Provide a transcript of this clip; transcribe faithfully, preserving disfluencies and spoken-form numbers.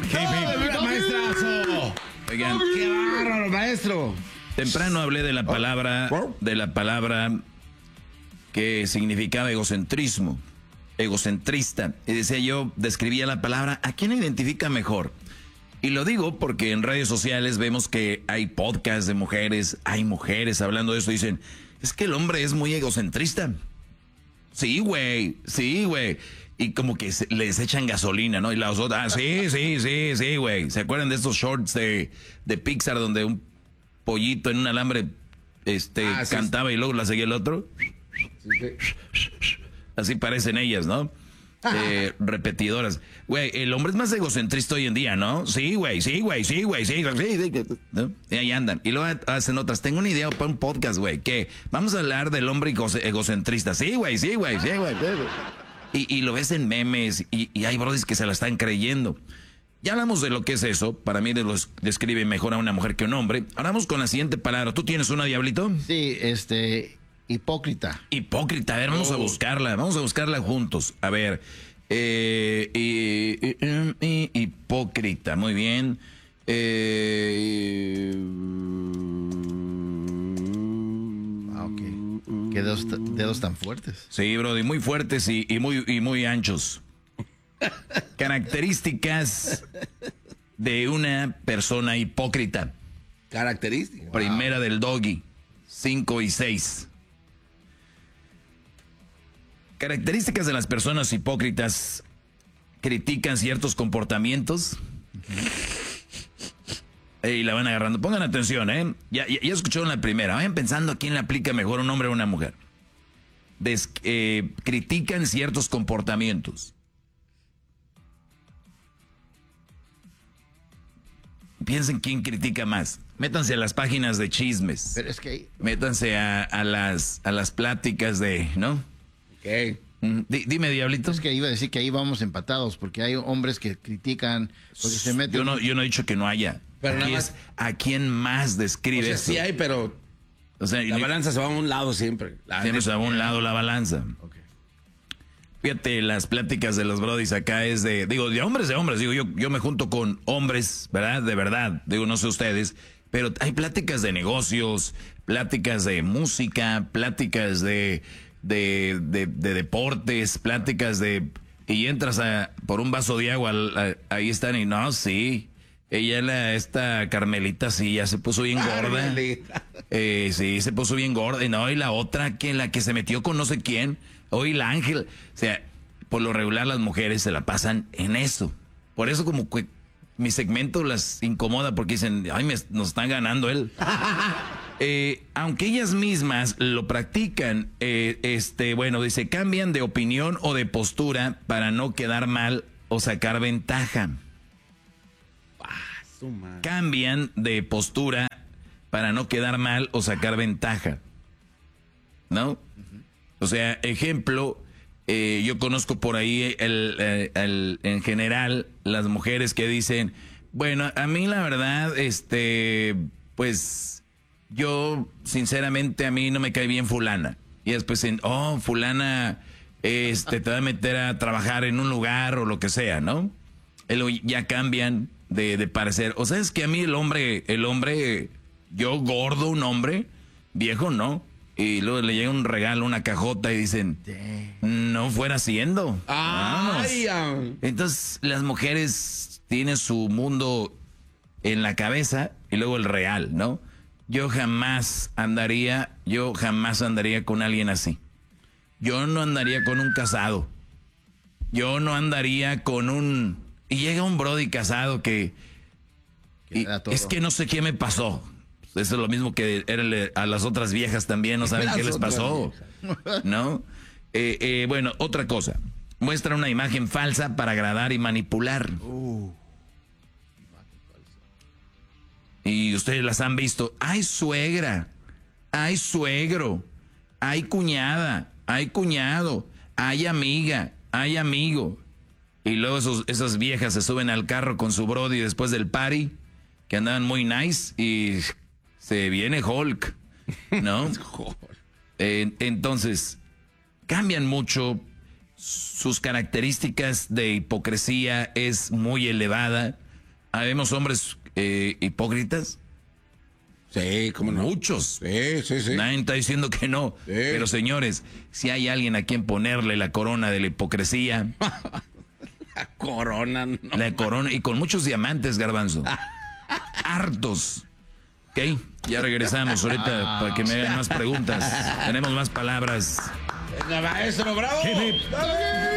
¡Oh, maestrazo! Oigan, ¡Qué bárbaro, maestro! Temprano hablé de la palabra, de la palabra que significaba egocentrismo, egocentrista. Y decía yo, describía la palabra, ¿a quién identifica mejor? Y lo digo porque en redes sociales vemos que hay podcasts de mujeres, hay mujeres hablando de eso, dicen, es que el hombre es muy egocentrista. Sí, güey, sí, güey. Y como que se, les echan gasolina, ¿no? Y las otras, ah, sí, sí, sí, sí, güey. ¿Se acuerdan de estos shorts de, de Pixar donde un pollito en un alambre este, ah, sí, cantaba y luego la seguía el otro? Sí, sí. Así parecen ellas, ¿no? Eh, repetidoras. Güey, el hombre es más egocentrista hoy en día, ¿no? Sí, güey, sí, güey, sí, güey, sí, sí, sí, ¿no? Y ahí andan. Y luego hacen otras. Tengo una idea para un podcast, güey, que vamos a hablar del hombre egocentrista. Sí, güey, sí, güey, sí, güey. Y, y lo ves en memes y, y hay brodis que se la están creyendo. Ya hablamos de lo que es eso. Para mí los describe mejor a una mujer que a un hombre. Ahora vamos con la siguiente palabra. ¿Tú tienes una, Diablito? Sí, este... Hipócrita. Hipócrita, a ver, vamos oh. a buscarla, vamos a buscarla juntos. A ver, eh, eh, eh, eh, eh, hipócrita, muy bien. Eh, ah, ok. Qué dedos, dedos tan fuertes. Sí, brody, muy fuertes y, y, muy, y muy anchos. Características de una persona hipócrita. Características. Primera wow. del Doggy, cinco y seis. Características de las personas hipócritas: critican ciertos comportamientos y la van agarrando. Pongan atención, ¿eh? Ya, ya, ya escucharon la primera. Vayan pensando a quién le aplica mejor, un hombre o una mujer. Des, eh, critican ciertos comportamientos. Piensen quién critica más. Métanse a las páginas de chismes. Pero es que... Métanse a, a, las, a las pláticas de, ¿no? Okay. D- dime, Diablito. Es que iba a decir que ahí vamos empatados, porque hay hombres que critican, porque se meten... Yo no, yo no he dicho que no haya. Pero Aquí más... es a quién más describe o sea, esto. sí hay, pero o sea, la balanza se va a un lado siempre. La siempre se va a un lado la balanza. Okay. Fíjate, las pláticas de los brodis acá es de... Digo, de hombres de hombres. Digo, yo, yo me junto con hombres, ¿verdad? De verdad. Digo, no sé ustedes. Pero hay pláticas de negocios, pláticas de música, pláticas de... De, de, de deportes, pláticas de... Y entras a, por un vaso de agua, a, a, ahí están y no, sí. Ella, la, esta Carmelita, sí, ya se puso bien gorda. Eh, sí, se puso bien gorda. Y no, y la otra, que la que se metió con no sé quién. Hoy la Ángel. O sea, por lo regular las mujeres se la pasan en eso. Por eso como que mi segmento las incomoda porque dicen, ay, me, nos están ganando él. Eh, aunque ellas mismas lo practican, eh, este, bueno, dice, cambian de opinión o de postura para no quedar mal o sacar ventaja. Ah, su madre. Cambian de postura para no quedar mal o sacar ventaja. ¿No? Uh-huh. O sea, ejemplo, eh, yo conozco por ahí el, el, el, en general las mujeres que dicen, bueno, a mí la verdad, este, pues... Yo, sinceramente, a mí no me cae bien fulana. Y después, en, oh, fulana, este, te va a meter a trabajar en un lugar o lo que sea, ¿no? El, ya cambian de, de parecer. O sea, es que a mí el hombre, el hombre, yo gordo, un hombre, viejo, ¿no? Y luego le llega un regalo, una cajota y dicen, no fuera siendo. Ay, entonces, las mujeres tienen su mundo en la cabeza y luego el real, ¿no? Yo jamás andaría, yo jamás andaría con alguien así. Yo no andaría con un casado. Yo no andaría con un... Y llega un brody casado que... Y es que no sé qué me pasó. Eso es lo mismo que era a las otras viejas también, no saben qué les pasó. ¿No? Eh, eh, bueno, otra cosa. Muestra una imagen falsa para agradar y manipular. Uh. Y ustedes las han visto. Hay suegra, hay suegro, hay cuñada, hay cuñado, hay amiga, hay amigo. Y luego esos, esas viejas se suben al carro con su brody después del party, que andaban muy nice, y se viene Hulk, ¿no? eh, entonces, cambian mucho. Sus características de hipocresía es muy elevada. ¿Habemos hombres eh, hipócritas? Sí, cómo no. Muchos. Sí, sí, sí. Nadie está diciendo que no. Sí. Pero señores, si hay alguien a quien ponerle la corona de la hipocresía. La corona, no. La corona, y con muchos diamantes, Garbanzo. Hartos. Ok, ya regresamos ahorita para que me hagan más preguntas. Tenemos más palabras. Venga, maestro, bravo. Hip, hip.